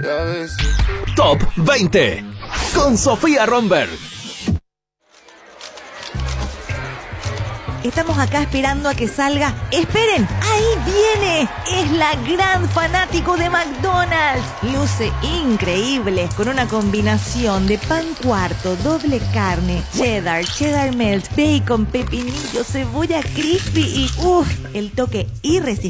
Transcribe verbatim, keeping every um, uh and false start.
Top veinte con Sofía Romberg. Estamos acá esperando a que salga. ¡Esperen! ¡Ahí viene! Es la gran fanático de McDonald's. Luce increíble, con una combinación de pan cuarto, doble carne, cheddar, cheddar melt, bacon, pepinillo, cebolla crispy y uff, el toque irresistible